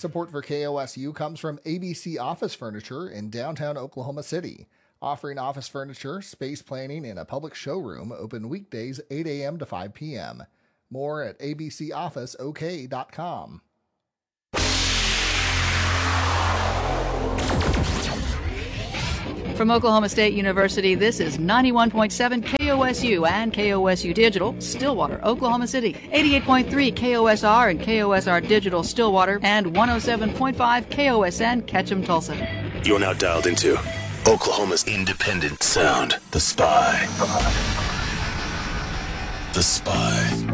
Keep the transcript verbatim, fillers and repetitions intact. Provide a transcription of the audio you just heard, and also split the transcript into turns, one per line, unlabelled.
Support for K O S U comes from A B C Office Furniture in downtown Oklahoma City, offering office furniture, space planning, and a public showroom open weekdays eight a.m. to five p.m. More at a b c office o k dot com.
From Oklahoma State University, this is ninety-one point seven K O S U and K O S U Digital, Stillwater, Oklahoma City. eighty-eight point three K O S R and K O S R Digital, Stillwater, and one oh seven point five K O S N, Ketchum, Tulsa.
You're now dialed into Oklahoma's independent sound, The Spy. The Spy.